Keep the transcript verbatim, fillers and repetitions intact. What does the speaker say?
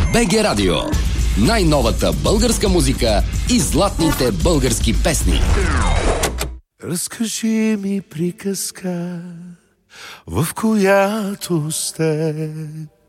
БГ Радио. Най-новата българска музика и златните български песни. Разкажи ми приказка, в която сте